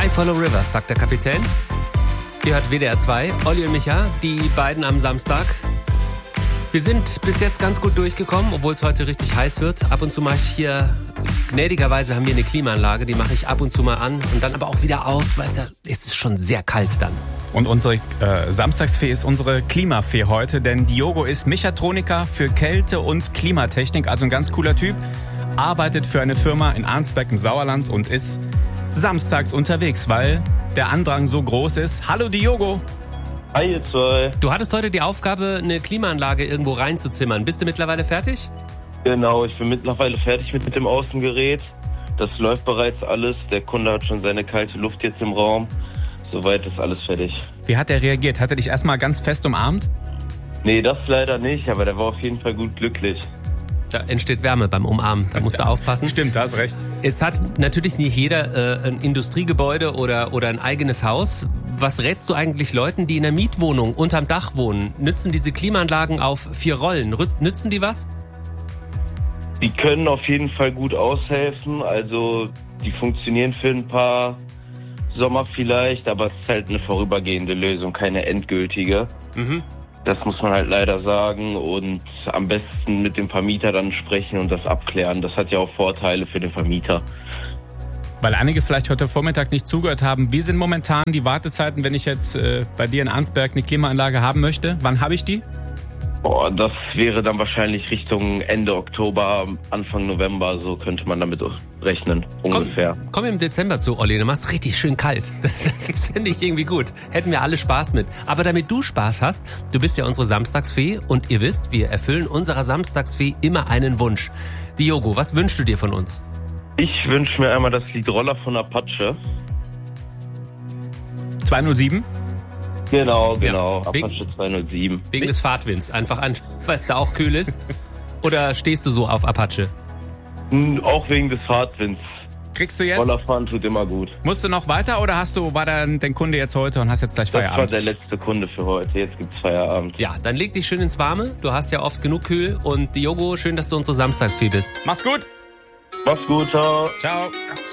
Follow Rivers, sagt der Kapitän. Ihr hört WDR 2, Olli und Micha, die beiden am Samstag. Wir sind bis jetzt ganz gut durchgekommen, obwohl es heute richtig heiß wird. Ab und zu mache ich hier, gnädigerweise haben wir eine Klimaanlage, die mache ich ab und zu mal an und dann aber auch wieder aus, weil es ist schon sehr kalt dann. Und unsere Samstagsfee ist unsere Klimafee heute, denn Diogo ist Mechatroniker für Kälte- und Klimatechnik, also ein ganz cooler Typ, arbeitet für eine Firma in Arnsberg im Sauerland und ist samstags unterwegs, weil der Andrang so groß ist. Hallo Diogo! Hi ihr zwei. Du hattest heute die Aufgabe, eine Klimaanlage irgendwo reinzuzimmern. Bist du mittlerweile fertig? Genau, ich bin mittlerweile fertig mit dem Außengerät. Das läuft bereits alles. Der Kunde hat schon seine kalte Luft jetzt im Raum. Soweit ist alles fertig. Wie hat er reagiert? Hat er dich erstmal ganz fest umarmt? Nee, das leider nicht, aber der war auf jeden Fall gut glücklich. Da entsteht Wärme beim Umarmen, da musst du aufpassen. Stimmt, da hast recht. Es hat natürlich nicht jeder ein Industriegebäude oder ein eigenes Haus. Was rätst du eigentlich Leuten, die in einer Mietwohnung unterm Dach wohnen? Nützen diese Klimaanlagen auf 4 Rollen? Nützen die was? Die können auf jeden Fall gut aushelfen. Also die funktionieren für ein paar Sommer vielleicht, aber es ist halt eine vorübergehende Lösung, keine endgültige. Mhm. Das muss man halt leider sagen und am besten mit dem Vermieter dann sprechen und das abklären. Das hat ja auch Vorteile für den Vermieter. Weil einige vielleicht heute Vormittag nicht zugehört haben, wie sind momentan die Wartezeiten, wenn ich jetzt bei dir in Arnsberg eine Klimaanlage haben möchte? Wann habe ich die? Boah, das wäre dann wahrscheinlich Richtung Ende Oktober, Anfang November, so könnte man damit rechnen, ungefähr. Komm im Dezember zu, Olli, du machst richtig schön kalt. Das finde ich irgendwie gut. Hätten wir alle Spaß mit. Aber damit du Spaß hast, du bist ja unsere Samstagsfee und ihr wisst, wir erfüllen unserer Samstagsfee immer einen Wunsch. Diogo, was wünschst du dir von uns? Ich wünsche mir einmal das Lied Roller von Apache. 207? Genau, Ja. Apache 207. Wegen des Fahrtwinds, einfach an, weil es da auch kühl ist? Oder stehst du so auf Apache? Auch wegen des Fahrtwinds. Kriegst du jetzt? Rollerfahren tut immer gut. Musst du noch weiter oder war dann dein Kunde jetzt heute und hast jetzt gleich Das Feierabend? war der letzte Kunde für heute. Jetzt gibt's Feierabend. Ja, dann leg dich schön ins Warme. Du hast ja oft genug kühl. Und Diogo, schön, dass du unsere Samstagsfee bist. Mach's gut! Mach's gut, ciao. Ciao!